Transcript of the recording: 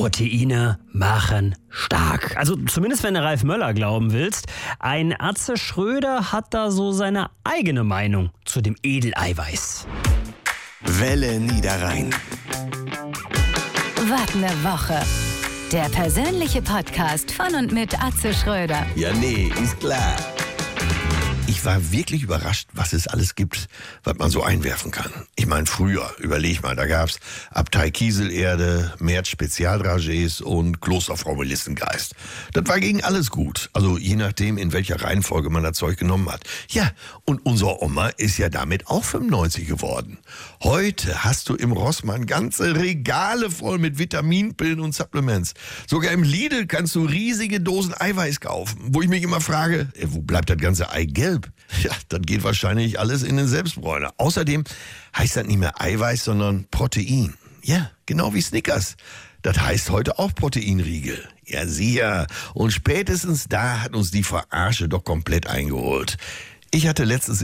Proteine machen stark. Also zumindest, wenn du Ralf Möller glauben willst. Ein Atze Schröder hat da so seine eigene Meinung zu dem Edeleiweiß. Welle Niederrhein. Wat ne Woche. Der persönliche Podcast von und mit Atze Schröder. Ja, nee, ist klar. Ich war wirklich überrascht, was es alles gibt, was man so einwerfen kann. Ich meine, früher, überleg mal, da gab's Abtei Kieselerde, Merz Spezialdragés und Klosterfrau Melissengeist. Das war gegen alles gut. Also je nachdem, in welcher Reihenfolge man das Zeug genommen hat. Ja, und unsere Oma ist ja damit auch 95 geworden. Heute hast du im Rossmann ganze Regale voll mit Vitaminpillen und Supplements. Sogar im Lidl kannst du riesige Dosen Eiweiß kaufen. Wo ich mich immer frage, wo bleibt das ganze Eigelb? Ja, das geht wahrscheinlich alles in den Selbstbräuner. Außerdem heißt das nicht mehr Eiweiß, sondern Protein. Ja, genau wie Snickers. Das heißt heute auch Proteinriegel. Ja, sicher. Und spätestens da hat uns die Verarsche doch komplett eingeholt. Ich hatte letztens